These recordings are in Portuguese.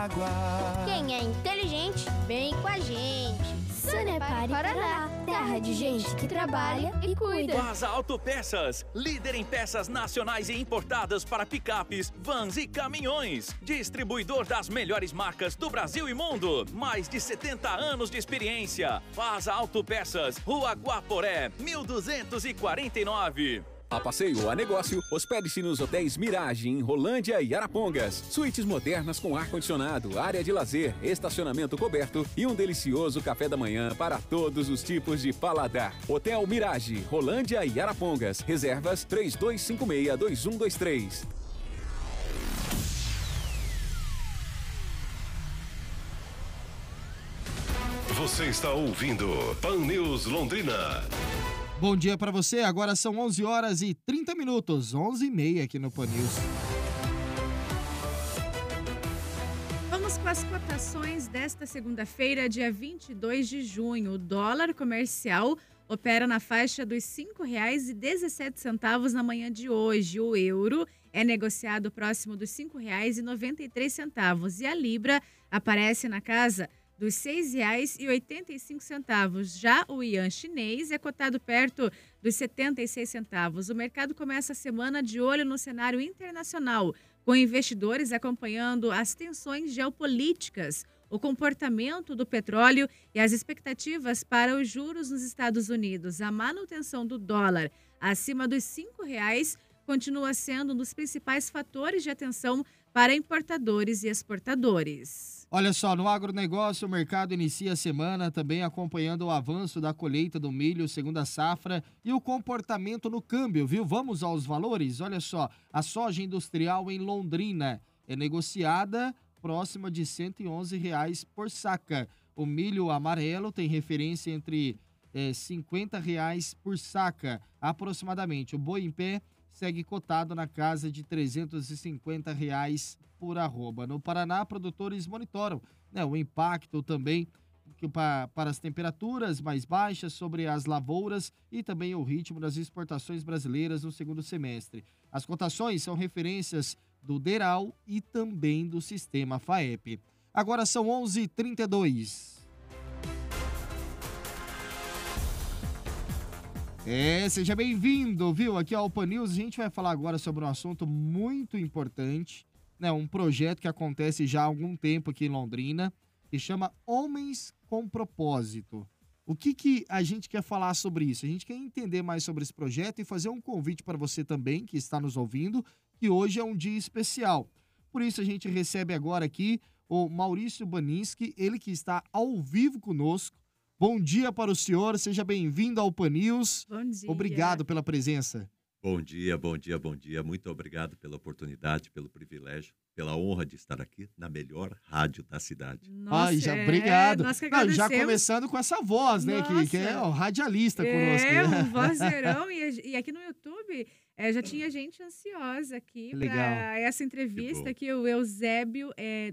água. Quem é inteligente, vem com a gente. Sanepar e Paraná, terra de gente que trabalha e cuida. Vaza Autopeças, líder em peças nacionais e importadas para picapes, vans e caminhões. Distribuidor das melhores marcas do Brasil e mundo. Mais de 70 anos de experiência. Vaza Autopeças, Rua Guaporé, 1249. A passeio ou a negócio, hospede-se nos hotéis Mirage, em Rolândia e Arapongas. Suítes modernas com ar-condicionado, área de lazer, estacionamento coberto e um delicioso café da manhã para todos os tipos de paladar. Hotel Mirage, Rolândia e Arapongas. Reservas 3256-2123. Você está ouvindo Pan News Londrina. Bom dia para você, agora são 11 horas e 30 minutos, 11h30 aqui no Pan News. Vamos com as cotações desta segunda-feira, dia 22 de junho. O dólar comercial opera na faixa dos R$ 5,17 na manhã de hoje. O euro é negociado próximo dos R$ 5,93 e a libra aparece na casa dos R$ 6,85. Já o ian chinês é cotado perto dos 76 centavos. O mercado começa a semana de olho no cenário internacional, com investidores acompanhando as tensões geopolíticas, o comportamento do petróleo e as expectativas para os juros nos Estados Unidos. A manutenção do dólar acima dos R$ 5,00 continua sendo um dos principais fatores de atenção para importadores e exportadores. Olha só, no agronegócio, o mercado inicia a semana também acompanhando o avanço da colheita do milho segunda safra e o comportamento no câmbio, viu? Vamos aos valores? Olha só, a soja industrial em Londrina é negociada próxima de R$ 111 por saca. O milho amarelo tem referência entre R$ 50 por saca, aproximadamente. O boi em pé segue cotado na casa de R$ 350 por arroba. No Paraná, produtores monitoram, né, o impacto também para as temperaturas mais baixas sobre as lavouras e também o ritmo das exportações brasileiras no segundo semestre. As cotações são referências do DERAL e também do sistema FAEP. Agora são 11h32. Seja bem-vindo, viu? Aqui ao Pan News, a gente vai falar agora sobre um assunto muito importante, né? Um projeto que acontece já há algum tempo aqui em Londrina, que chama Homens com Propósito. O que a gente quer falar sobre isso? A gente quer entender mais sobre esse projeto e fazer um convite para você também, que está nos ouvindo, que hoje é um dia especial. Por isso a gente recebe agora aqui o Maurício Baninski, ele que está ao vivo conosco. Bom dia para o senhor, seja bem-vindo ao Pan News. Bom dia. Obrigado pela presença. Bom dia, bom dia, bom dia. Muito obrigado pela oportunidade, pelo privilégio, pela honra de estar aqui na melhor rádio da cidade. Nossa, obrigado. Nós que Não, já agradecemos. Começando com essa voz, né? Que é o radialista conosco. Um vozeirão. E aqui no YouTube já tinha gente ansiosa aqui para essa entrevista aqui. O Eusébio,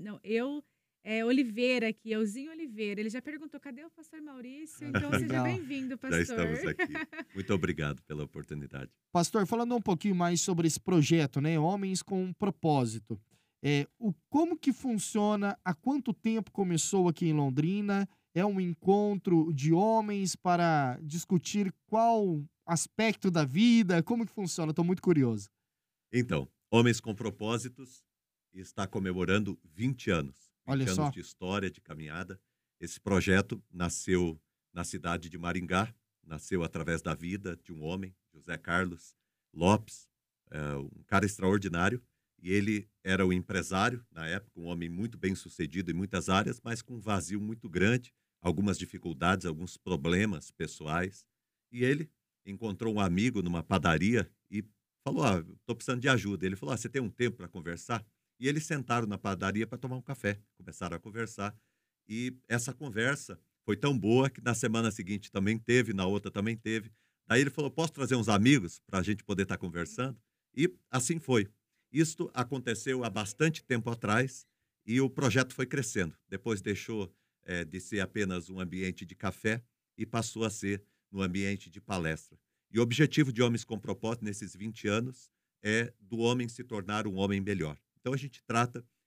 Oliveira aqui, Euzinho Oliveira. Ele já perguntou, cadê o pastor Maurício? Então seja bem-vindo, pastor. Já estamos aqui. Muito obrigado pela oportunidade. Pastor, falando um pouquinho mais sobre esse projeto, né? Homens com Propósito. Como que funciona? Há quanto tempo começou aqui em Londrina? É um encontro de homens para discutir qual aspecto da vida? Como que funciona? Estou muito curioso. Então, Homens com Propósitos está comemorando 20 anos. 20 anos de história, de caminhada. Esse projeto nasceu na cidade de Maringá, nasceu através da vida de um homem, José Carlos Lopes, um cara extraordinário, e ele era o empresário, na época, um homem muito bem sucedido em muitas áreas, mas com um vazio muito grande, algumas dificuldades, alguns problemas pessoais, e ele encontrou um amigo numa padaria e falou, estou precisando de ajuda. Ele falou, você tem um tempo para conversar? E eles sentaram na padaria para tomar um café, começaram a conversar. E essa conversa foi tão boa que na semana seguinte também teve, na outra também teve. Daí ele falou, posso trazer uns amigos para a gente poder estar conversando? E assim foi. Isto aconteceu há bastante tempo atrás e o projeto foi crescendo. Depois deixou de ser apenas um ambiente de café e passou a ser no ambiente de palestra. E o objetivo de Homens com Propósito nesses 20 anos é do homem se tornar um homem melhor. Então, a gente trata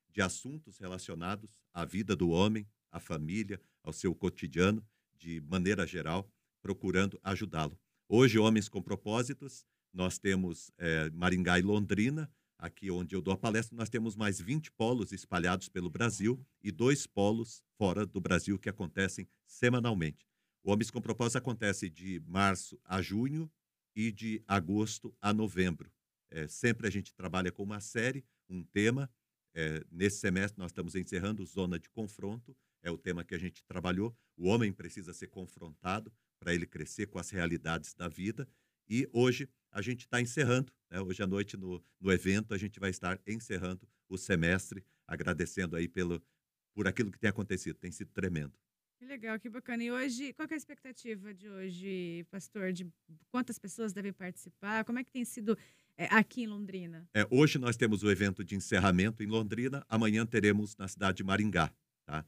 de assuntos relacionados à vida do homem, à família, ao seu cotidiano, de maneira geral, procurando ajudá-lo. Hoje, Homens com Propósitos, nós temos Maringá e Londrina, aqui onde eu dou a palestra, nós temos mais 20 polos espalhados pelo Brasil e 2 polos fora do Brasil que acontecem semanalmente. O Homens com Propósito acontece de março a junho e de agosto a novembro. Sempre a gente trabalha com uma série, um tema. Nesse semestre nós estamos encerrando Zona de Confronto, é o tema que a gente trabalhou. O homem precisa ser confrontado para ele crescer com as realidades da vida. E hoje a gente está encerrando, né? Hoje à noite no evento a gente vai estar encerrando o semestre, agradecendo aí por aquilo que tem acontecido, tem sido tremendo. Que legal, que bacana. E hoje, qual que é a expectativa de hoje, pastor? De quantas pessoas devem participar? Como é que tem sido aqui em Londrina? Hoje nós temos o evento de encerramento em Londrina, amanhã teremos na cidade de Maringá, tá?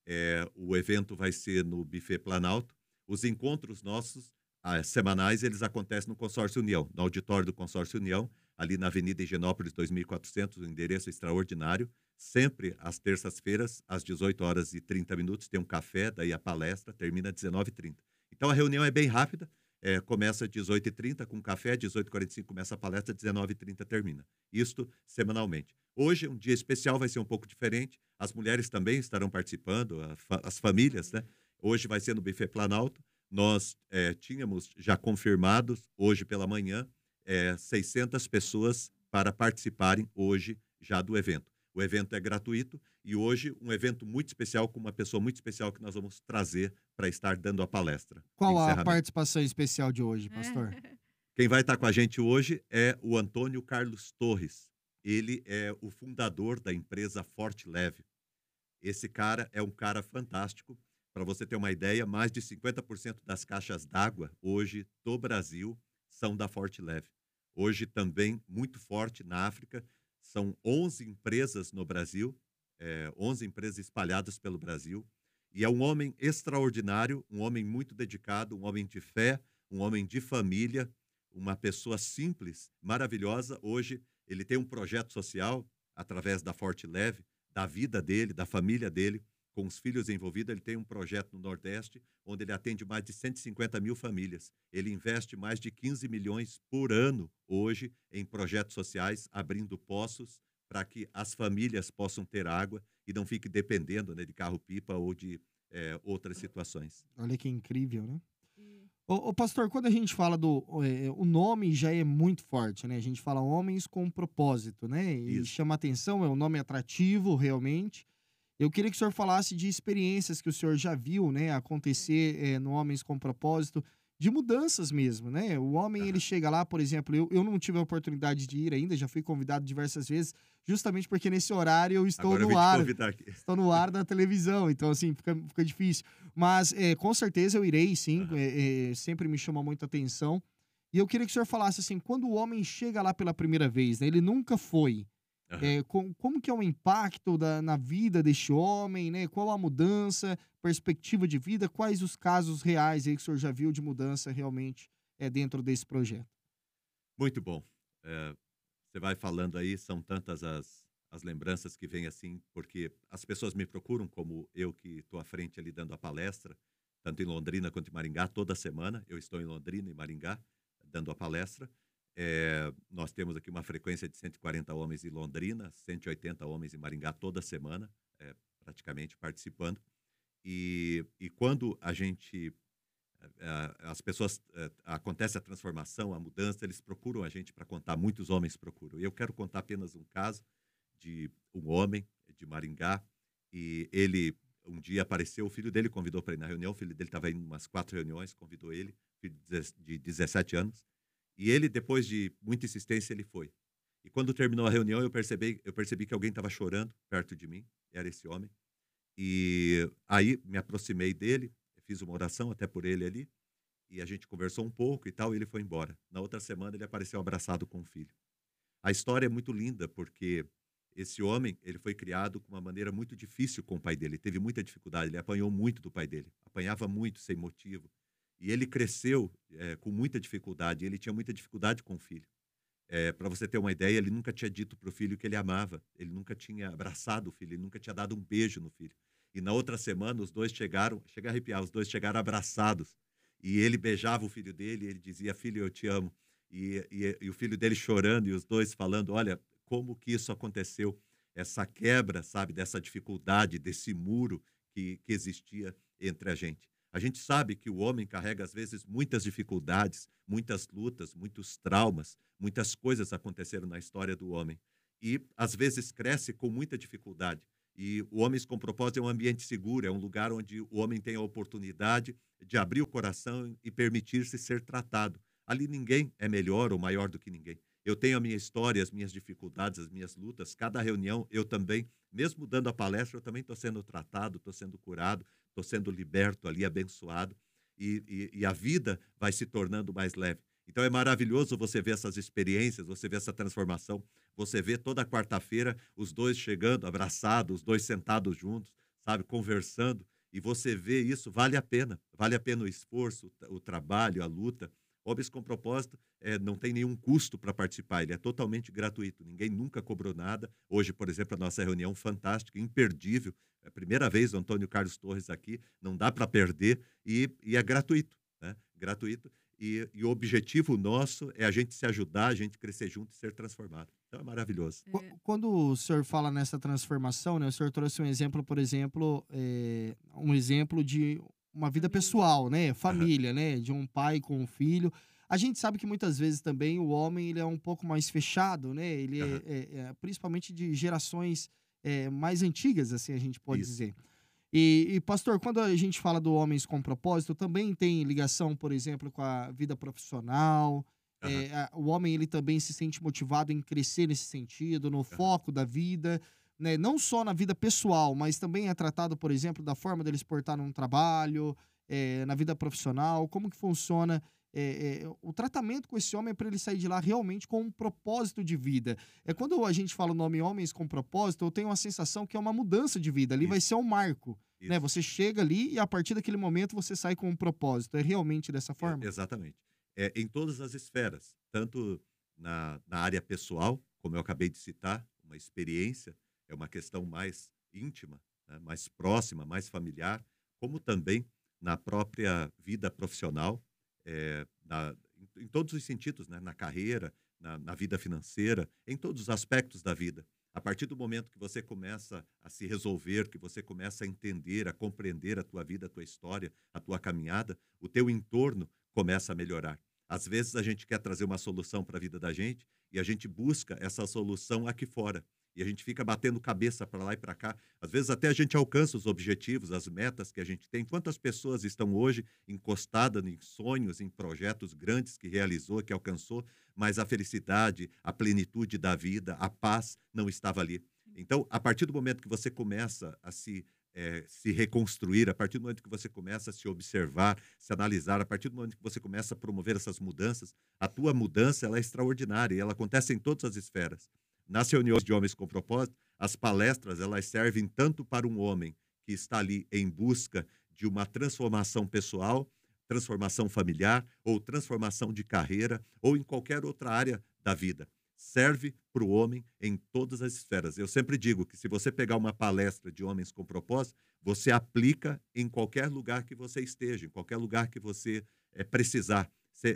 O evento vai ser no Buffet Planalto. Os encontros nossos semanais, eles acontecem no Consórcio União, no auditório do Consórcio União, ali na Avenida Higienópolis 2400, o endereço extraordinário. Sempre às terças-feiras, às 18h30, tem um café, daí a palestra termina às 19h30. Então a reunião é bem rápida, começa às 18h30 com café, às 18h45 começa a palestra, às 19h30 termina. Isto semanalmente. Hoje, um dia especial, vai ser um pouco diferente. As mulheres também estarão participando, as famílias, né? Hoje vai ser no Buffet Planalto. Nós tínhamos já confirmados, hoje pela manhã, 600 pessoas para participarem hoje já do evento. O evento é gratuito e hoje um evento muito especial com uma pessoa muito especial que nós vamos trazer para estar dando a palestra. Qual a participação especial de hoje, pastor? Quem vai estar com a gente hoje é o Antônio Carlos Torres. Ele é o fundador da empresa Forte Leve. Esse cara é um cara fantástico. Para você ter uma ideia, mais de 50% das caixas d'água hoje do Brasil são da Forte Leve. Hoje também muito forte na África. São 11 empresas no Brasil, 11 empresas espalhadas pelo Brasil. E é um homem extraordinário, um homem muito dedicado, um homem de fé, um homem de família, uma pessoa simples, maravilhosa. Hoje ele tem um projeto social, através da Forte Leve, da vida dele, da família dele, com os filhos envolvidos. Ele tem um projeto no Nordeste, onde ele atende mais de 150 mil famílias. Ele investe mais de 15 milhões por ano, hoje, em projetos sociais, abrindo poços para que as famílias possam ter água e não fiquem dependendo, né, de carro-pipa ou de outras situações. Olha que incrível, né? Pastor, quando a gente fala o nome já é muito forte, né? A gente fala Homens com Propósito, né? E Isso. chama atenção, é um nome atrativo, realmente. Eu queria que o senhor falasse de experiências que o senhor já viu, né, acontecer no Homens com Propósito, de mudanças mesmo, né? O homem, ele chega lá, por exemplo, eu não tive a oportunidade de ir ainda, já fui convidado diversas vezes, justamente porque nesse horário eu estou no ar. Estou no ar da televisão, então assim, fica difícil. Mas com certeza eu irei, sim, sempre me chama muita atenção. E eu queria que o senhor falasse assim, quando o homem chega lá pela primeira vez, né, ele nunca foi. Como que é o impacto na vida deste homem, né? Qual a mudança, perspectiva de vida, quais os casos reais aí que o senhor já viu de mudança realmente dentro desse projeto? Muito bom. Você vai falando aí, são tantas as lembranças que vêm assim, porque as pessoas me procuram, como eu que estou à frente ali dando a palestra, tanto em Londrina quanto em Maringá, toda semana. Eu estou em Londrina e Maringá dando a palestra. Nós temos aqui uma frequência de 140 homens em Londrina, 180 homens em Maringá toda semana, praticamente participando. E quando as pessoas, acontece a transformação, a mudança, eles procuram a gente para contar, muitos homens procuram. E eu quero contar apenas um caso de um homem de Maringá, e ele um dia apareceu, o filho dele convidou para ir na reunião, o filho dele estava indo em umas 4 reuniões, convidou ele, filho de 17 anos. E ele, depois de muita insistência, ele foi. E quando terminou a reunião, eu percebi que alguém estava chorando perto de mim. Era esse homem. E aí me aproximei dele, fiz uma oração até por ele ali. E a gente conversou um pouco e tal, e ele foi embora. Na outra semana, ele apareceu abraçado com o filho. A história é muito linda, porque esse homem, ele foi criado com uma maneira muito difícil com o pai dele. Ele teve muita dificuldade, ele apanhou muito do pai dele. Apanhava muito, sem motivo. E ele cresceu com muita dificuldade, ele tinha muita dificuldade com o filho. Para você ter uma ideia, ele nunca tinha dito para o filho que ele amava, ele nunca tinha abraçado o filho, ele nunca tinha dado um beijo no filho. E na outra semana, os dois chegaram, chega a arrepiar, os dois chegaram abraçados. E ele beijava o filho dele, e ele dizia, filho, eu te amo. E o filho dele chorando, e os dois falando, olha, como que isso aconteceu? Essa quebra, sabe, dessa dificuldade, desse muro que existia entre a gente. A gente sabe que o homem carrega, às vezes, muitas dificuldades, muitas lutas, muitos traumas, muitas coisas aconteceram na história do homem. E, às vezes, cresce com muita dificuldade. E o Homens com Propósito é um ambiente seguro, é um lugar onde o homem tem a oportunidade de abrir o coração e permitir-se ser tratado. Ali ninguém é melhor ou maior do que ninguém. Eu tenho a minha história, as minhas dificuldades, as minhas lutas. Cada reunião, eu também, mesmo dando a palestra, eu também estou sendo tratado, estou sendo curado, estou sendo liberto ali, abençoado. E a vida vai se tornando mais leve. Então é maravilhoso você ver essas experiências, você ver essa transformação. Você vê toda quarta-feira os dois chegando, abraçados, os dois sentados juntos, sabe, conversando. E você vê isso, vale a pena. Vale a pena o esforço, o trabalho, a luta. Homens com Propósito não tem nenhum custo para participar, ele é totalmente gratuito, ninguém nunca cobrou nada. Hoje, por exemplo, a nossa reunião fantástica, imperdível, é a primeira vez o Antônio Carlos Torres aqui, não dá para perder e é gratuito, né? Gratuito. E o objetivo nosso é a gente se ajudar, a gente crescer junto e ser transformado. Então é maravilhoso. Quando o senhor fala nessa transformação, né, o senhor trouxe um exemplo, por exemplo, um exemplo de uma vida pessoal, né? Família, né? De um pai com um filho. A gente sabe que muitas vezes também o homem ele é um pouco mais fechado, né? Ele principalmente de gerações mais antigas, assim a gente pode dizer. E, pastor, quando a gente fala do Homens com Propósito, também tem ligação, por exemplo, com a vida profissional. O homem ele também se sente motivado em crescer nesse sentido, no foco da vida. Né, não só na vida pessoal, mas também é tratado, por exemplo, da forma dele se portar num trabalho, na vida profissional, como que funciona o tratamento com esse homem para ele sair de lá realmente com um propósito de vida. Quando a gente fala o nome Homens com Propósito, eu tenho uma sensação que é uma mudança de vida, ali vai ser um marco. Né? Você chega ali e a partir daquele momento você sai com um propósito. É realmente dessa forma? Exatamente. Em todas as esferas, tanto na área pessoal, como eu acabei de citar, uma experiência, é uma questão mais íntima, né? Mais próxima, mais familiar, como também na própria vida profissional, em todos os sentidos, né? Na carreira, na vida financeira, em todos os aspectos da vida. A partir do momento que você começa a se resolver, que você começa a entender, a compreender a tua vida, a tua história, a tua caminhada, o teu entorno começa a melhorar. Às vezes a gente quer trazer uma solução para a vida da gente e a gente busca essa solução aqui fora. E a gente fica batendo cabeça para lá e para cá. Às vezes até a gente alcança os objetivos, as metas que a gente tem. Quantas pessoas estão hoje encostadas em sonhos, em projetos grandes que realizou, que alcançou, mas a felicidade, a plenitude da vida, a paz não estava ali. Então, a partir do momento que você começa a se reconstruir, a partir do momento que você começa a se observar, se analisar, a partir do momento que você começa a promover essas mudanças, a tua mudança ela é extraordinária e ela acontece em todas as esferas. Nas reuniões de Homens com Propósito, as palestras elas servem tanto para um homem que está ali em busca de uma transformação pessoal, transformação familiar ou transformação de carreira ou em qualquer outra área da vida. Serve para o homem em todas as esferas. Eu sempre digo que se você pegar uma palestra de Homens com Propósito, você aplica em qualquer lugar que você esteja, em qualquer lugar que você precisar.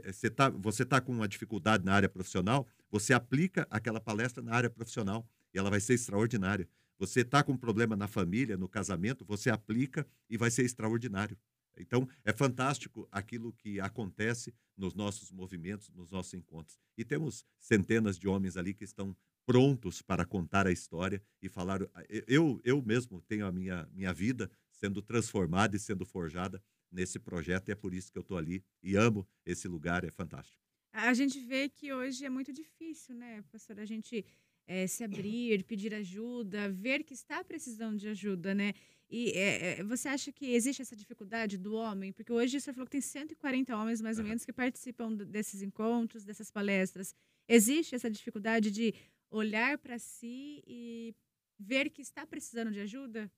Você tá com uma dificuldade na área profissional, você aplica aquela palestra na área profissional e ela vai ser extraordinária. Você está com um problema na família, no casamento, você aplica e vai ser extraordinário. Então, é fantástico aquilo que acontece nos nossos movimentos, nos nossos encontros. E temos centenas de homens ali que estão prontos para contar a história e falar. Eu mesmo tenho a minha vida sendo transformada e sendo forjada nesse projeto, e é por isso que eu estou ali e amo esse lugar, é fantástico. A gente vê que hoje é muito difícil, né, pastor? A gente se abrir, pedir ajuda, ver que está precisando de ajuda, né? E você acha que existe essa dificuldade do homem? Porque hoje você falou que tem 140 homens, mais ou menos, que participam desses encontros, dessas palestras. Existe essa dificuldade de olhar para si e ver que está precisando de ajuda?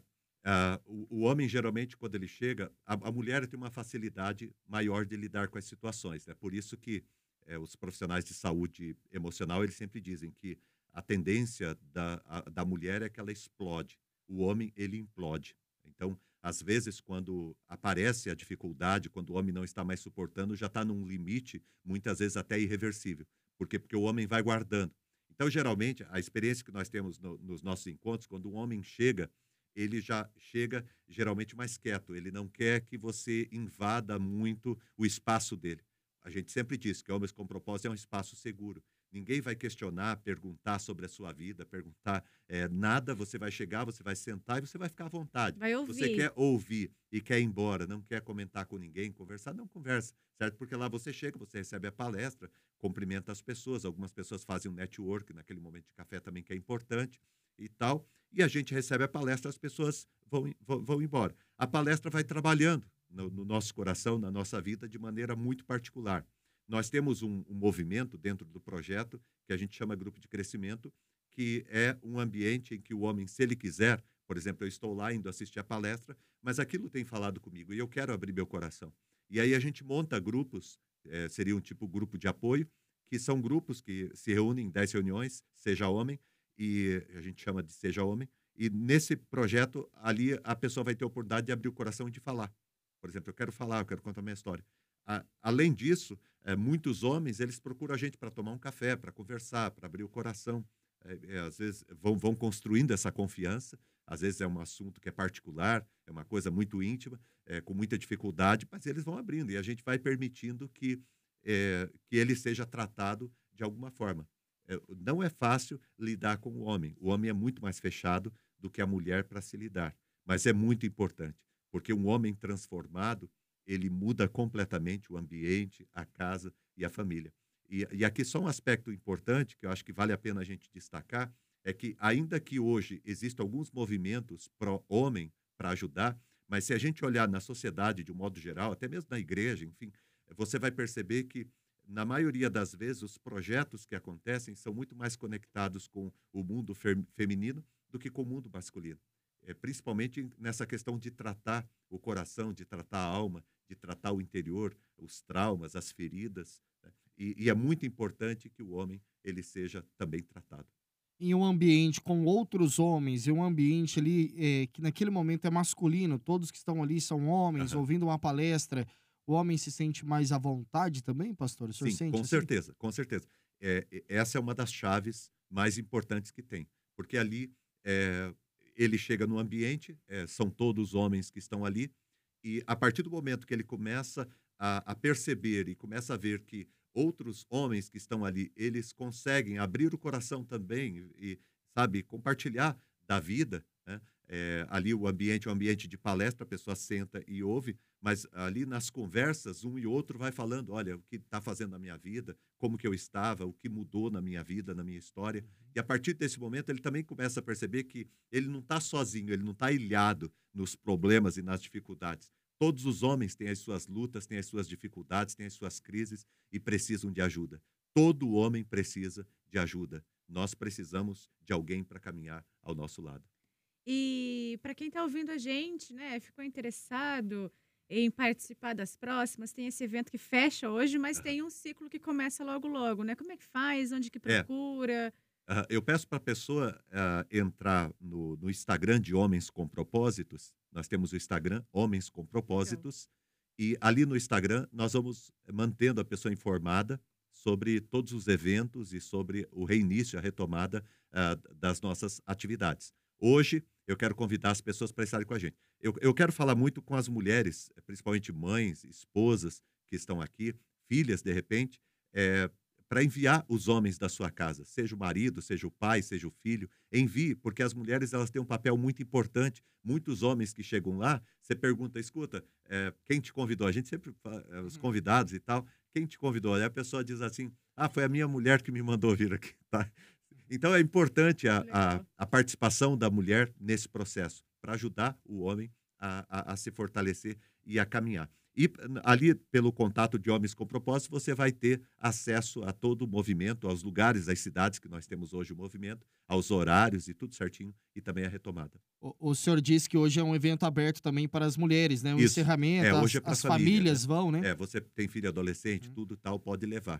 O homem, geralmente, quando ele chega, a mulher tem uma facilidade maior de lidar com as situações. É por isso que os profissionais de saúde emocional, eles sempre dizem que a tendência da mulher é que ela explode. O homem, ele implode. Então, às vezes, quando aparece a dificuldade, quando o homem não está mais suportando, já está num limite, muitas vezes até irreversível. Por quê? Porque o homem vai guardando. Então, geralmente, a experiência que nós temos nos nossos encontros, quando um homem chega, ele já chega geralmente mais quieto. Ele não quer que você invada muito o espaço dele. A gente sempre diz que Homens com Propósito é um espaço seguro. Ninguém vai questionar, perguntar sobre a sua vida, perguntar nada. Você vai chegar, você vai sentar e você vai ficar à vontade. Vai ouvir. Você quer ouvir e quer ir embora, não quer comentar com ninguém, conversar, não conversa, certo? Porque lá você chega, você recebe a palestra, cumprimenta as pessoas. Algumas pessoas fazem um network naquele momento de café também, que é importante e tal. E a gente recebe a palestra, as pessoas vão embora. A palestra vai trabalhando no nosso coração, na nossa vida, de maneira muito particular. Nós temos um movimento dentro do projeto que a gente chama Grupo de Crescimento, que é um ambiente em que o homem, se ele quiser, por exemplo, eu estou lá indo assistir a palestra, mas aquilo tem falado comigo e eu quero abrir meu coração. E aí a gente monta grupos, seria um tipo grupo de apoio, que são grupos que se reúnem em 10 reuniões, seja homem, e a gente chama de seja homem, e nesse projeto ali a pessoa vai ter a oportunidade de abrir o coração e de falar. Por exemplo, eu quero falar, eu quero contar a minha história. Além disso, muitos homens, eles procuram a gente para tomar um café, para conversar, para abrir o coração. Às vezes vão construindo essa confiança, às vezes é um assunto que é particular, é uma coisa muito íntima, com muita dificuldade, mas eles vão abrindo e a gente vai permitindo que ele seja tratado de alguma forma. Não é fácil lidar com o homem é muito mais fechado do que a mulher para se lidar, mas é muito importante, porque um homem transformado, ele muda completamente o ambiente, a casa e a família. E aqui só um aspecto importante, que eu acho que vale a pena a gente destacar, é que ainda que hoje existam alguns movimentos pró-homem para ajudar, mas se a gente olhar na sociedade de um modo geral, até mesmo na igreja, enfim, você vai perceber que, na maioria das vezes, os projetos que acontecem são muito mais conectados com o mundo feminino do que com o mundo masculino. Principalmente nessa questão de tratar o coração, de tratar a alma, de tratar o interior, os traumas, as feridas, né? E é muito importante que o homem ele seja também tratado. Em um ambiente com outros homens, em um ambiente ali que naquele momento é masculino, todos que estão ali são homens, ouvindo uma palestra, o homem se sente mais à vontade também, pastor? O senhor sente com assim? certeza, com certeza. Essa é uma das chaves mais importantes que tem, porque ali ele chega no ambiente, são todos homens que estão ali, e a partir do momento que ele começa a perceber e começa a ver que outros homens que estão ali, eles conseguem abrir o coração também e, sabe, compartilhar da vida, né? Ali o ambiente é um ambiente de palestra, a pessoa senta e ouve, mas ali nas conversas, um e outro vai falando, olha, o que está fazendo na minha vida, como que eu estava, o que mudou na minha vida, na minha história. E a partir desse momento, ele também começa a perceber que ele não está sozinho, ele não está ilhado nos problemas e nas dificuldades. Todos os homens têm as suas lutas, têm as suas dificuldades, têm as suas crises e precisam de ajuda. Todo homem precisa de ajuda. Nós precisamos de alguém para caminhar ao nosso lado. E para quem está ouvindo a gente, né, ficou interessado em participar das próximas, tem esse evento que fecha hoje, mas tem um ciclo que começa logo, logo, né? Como é que faz? Onde que procura? Eu peço para a pessoa entrar no Instagram de Homens com Propósitos. Nós temos o Instagram Homens com Propósitos. E ali no Instagram nós vamos mantendo a pessoa informada sobre todos os eventos e sobre o reinício, a retomada das nossas atividades. Hoje eu quero convidar as pessoas para estarem com a gente. Eu quero falar muito com as mulheres, principalmente mães, esposas que estão aqui, filhas de repente, para enviar os homens da sua casa, seja o marido, seja o pai, seja o filho, envie, porque as mulheres elas têm um papel muito importante. Muitos homens que chegam lá, você pergunta, escuta, quem te convidou? A gente sempre fala, os convidados e tal, quem te convidou? Aí a pessoa diz assim, foi a minha mulher que me mandou vir aqui, tá? Então é importante a participação da mulher nesse processo, para ajudar o homem a se fortalecer e a caminhar. E ali, pelo contato de Homens com Propósito, você vai ter acesso a todo o movimento, aos lugares, às cidades que nós temos hoje o movimento, aos horários e tudo certinho, e também a retomada. O senhor disse que hoje é um evento aberto também para as mulheres, né? O Isso. encerramento, Hoje é as família, famílias vão, né? Você tem filho adolescente, tudo tal, pode levar.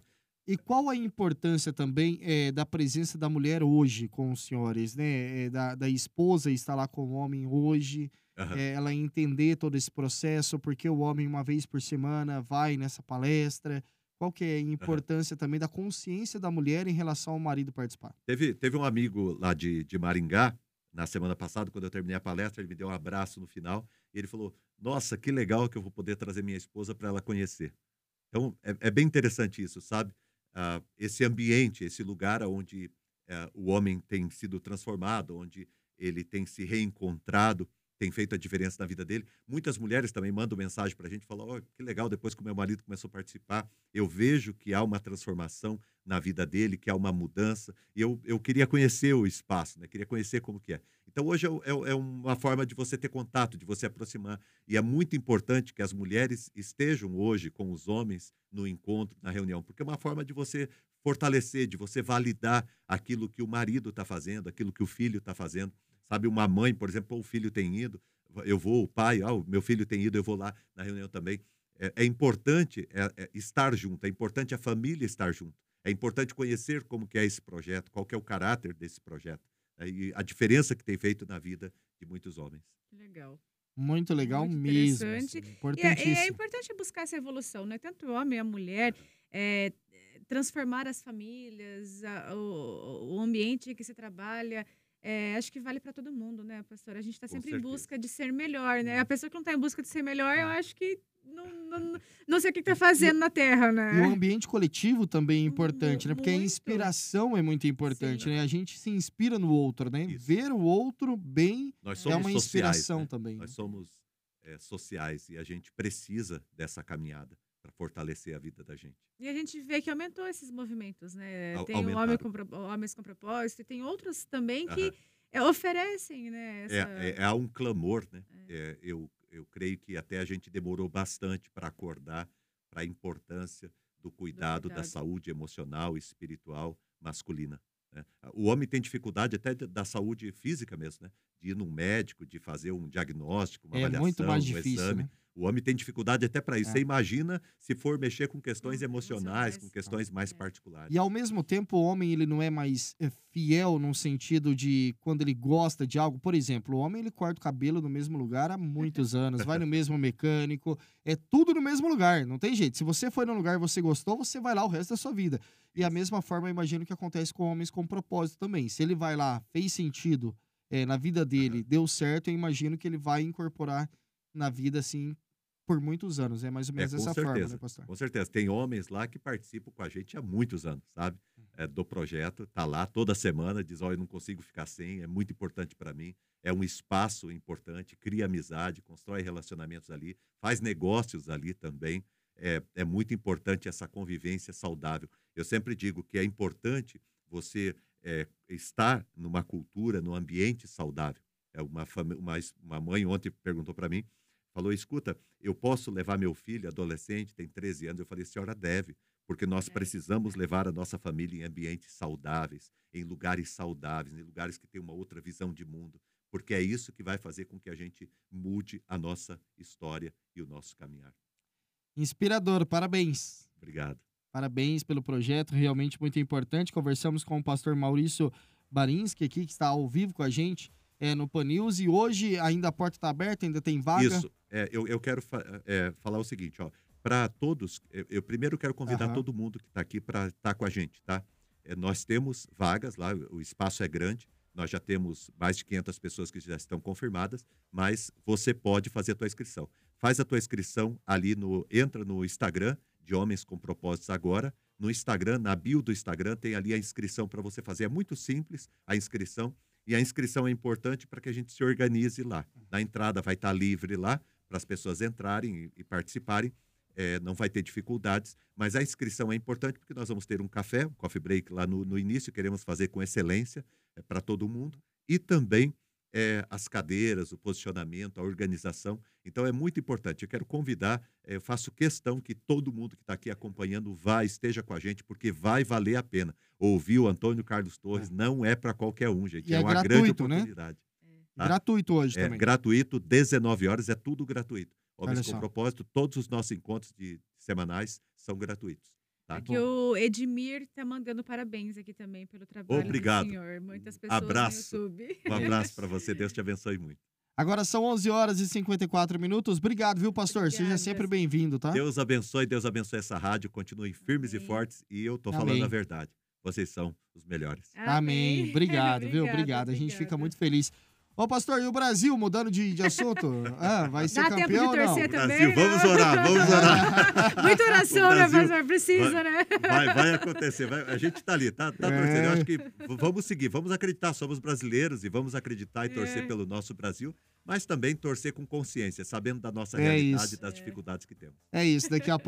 E qual a importância também da presença da mulher hoje com os senhores, né? Da esposa estar lá com o homem hoje, ela entender todo esse processo, porque o homem uma vez por semana vai nessa palestra. Qual que é a importância também da consciência da mulher em relação ao marido participar? Teve um amigo lá de Maringá, na semana passada, quando eu terminei a palestra, ele me deu um abraço no final, e ele falou, nossa, que legal que eu vou poder trazer minha esposa para ela conhecer. Então, é bem interessante isso, sabe? Esse ambiente, esse lugar onde o homem tem sido transformado, onde ele tem se reencontrado, tem feito a diferença na vida dele. Muitas mulheres também mandam mensagem para a gente, falam, oh, que legal, depois que o meu marido começou a participar, eu vejo que há uma transformação na vida dele, que há uma mudança, e eu queria conhecer o espaço, né? Queria conhecer como que é. Então, hoje é uma forma de você ter contato, de você aproximar, e é muito importante que as mulheres estejam hoje com os homens no encontro, na reunião, porque é uma forma de você fortalecer, de você validar aquilo que o marido está fazendo, aquilo que o filho está fazendo. Sabe, uma mãe, por exemplo, o filho tem ido, eu vou, o pai, o meu filho tem ido, eu vou lá na reunião também. É importante estar junto, é importante a família estar junto. É importante conhecer como que é esse projeto, qual que é o caráter desse projeto, né, e a diferença que tem feito na vida de muitos homens. Que legal. Muito legal Muito mesmo. interessante. Importantíssimo. É importante buscar essa evolução, né? Tanto o homem e a mulher, transformar as famílias, o ambiente que se trabalha. Acho que vale para todo mundo, né, pastora? A gente está sempre em busca de ser melhor, né? A pessoa que não está em busca de ser melhor, eu acho que não sei o que está fazendo na Terra, né? E o ambiente coletivo também é importante, né? Porque a inspiração é muito importante, né? A gente se inspira no outro, né? Isso. Ver o outro bem Nós somos uma inspiração sociais, né? também. Nós somos sociais e a gente precisa dessa caminhada para fortalecer a vida da gente. E a gente vê que aumentou esses movimentos, né? Tem Homens com Propósito e tem outros também que oferecem, né? Há um clamor, né? Eu creio que até a gente demorou bastante para acordar para a importância do cuidado da saúde emocional e espiritual masculina, né? O homem tem dificuldade até da saúde física mesmo, né? De ir num médico, de fazer um diagnóstico, uma avaliação, muito mais um difícil, exame. né? O homem tem dificuldade até para isso. Você imagina se for mexer com questões emocionais, com questões mais particulares. E ao mesmo tempo o homem ele não é mais fiel no sentido de quando ele gosta de algo. Por exemplo, o homem ele corta o cabelo no mesmo lugar há muitos anos, vai no mesmo mecânico, é tudo no mesmo lugar, não tem jeito. Se você foi num lugar e você gostou, você vai lá o resto da sua vida. E a mesma forma eu imagino que acontece com homens com propósito também. Se ele vai lá, fez sentido na vida dele, deu certo, eu imagino que ele vai incorporar na vida assim por muitos anos, é mais ou menos dessa forma, né, pastor? Com certeza. Tem homens lá que participam com a gente há muitos anos, sabe? Do projeto, tá lá toda semana, diz, eu não consigo ficar sem, é muito importante para mim, é um espaço importante, cria amizade, constrói relacionamentos ali, faz negócios ali também, é muito importante essa convivência saudável. Eu sempre digo que é importante você estar numa cultura, num ambiente saudável. Uma mãe ontem perguntou para mim, falou, escuta, eu posso levar meu filho, adolescente, tem 13 anos? Eu falei, senhora deve, porque nós precisamos levar a nossa família em ambientes saudáveis, em lugares saudáveis, em lugares que têm uma outra visão de mundo, porque é isso que vai fazer com que a gente mude a nossa história e o nosso caminhar. Inspirador, parabéns. Obrigado. Parabéns pelo projeto, realmente muito importante. Conversamos com o pastor Maurício Barinski aqui, que está ao vivo com a gente no Pan News, e hoje ainda a porta está aberta, ainda tem vaga. Isso, eu quero falar o seguinte, para todos, eu primeiro quero convidar todo mundo que está aqui para estar com a gente, tá? Nós temos vagas lá, o espaço é grande, nós já temos mais de 500 pessoas que já estão confirmadas, mas você pode fazer a tua inscrição. Faz a tua inscrição ali, entra no Instagram de Homens com Propósitos agora, no Instagram, na bio do Instagram, tem ali a inscrição para você fazer, é muito simples a inscrição, e a inscrição é importante para que a gente se organize lá. Na entrada vai estar livre lá, para as pessoas entrarem e participarem, não vai ter dificuldades, mas a inscrição é importante porque nós vamos ter um café, um coffee break lá no início, queremos fazer com excelência para todo mundo, e também as cadeiras, o posicionamento, a organização. Então é muito importante. Eu quero convidar, eu faço questão que todo mundo que está aqui acompanhando esteja com a gente, porque vai valer a pena. Ouvir o Antônio Carlos Torres não é para qualquer um, gente. E é uma gratuito, grande oportunidade. Né? Tá? Gratuito hoje também. Gratuito, 19 horas, é tudo gratuito. Homens com Propósito, todos os nossos encontros semanais são gratuitos. Tá? Aqui o Edmir tá mandando parabéns aqui também pelo trabalho Obrigado. do senhor. Muitas pessoas Abraço. no YouTube. Um abraço para você, Deus te abençoe muito. Agora são 11 horas e 54 minutos. Obrigado, viu, pastor? Obrigada. Seja sempre bem-vindo, tá? Deus abençoe essa rádio, continuem firmes e fortes e eu tô falando a verdade. Vocês são os melhores. Amém. Obrigado, viu? Obrigado. A gente fica muito feliz. Ô, pastor, e o Brasil, mudando de assunto? Vai ser Dá campeão tempo de ou torcer não? também? Brasil, vamos orar. Muita oração, né, pastor? Precisa, né? Vai acontecer. A gente tá ali, tá torcendo. Eu acho que vamos seguir, vamos acreditar. Somos brasileiros e vamos acreditar e torcer pelo nosso Brasil, mas também torcer com consciência, sabendo da nossa realidade e das dificuldades que temos. É isso, daqui a pouco.